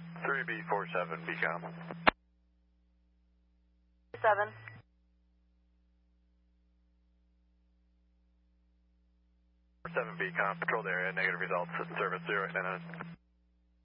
3B47 BCOM. 7. 7 BCOM, patrolled area, negative results, service 089.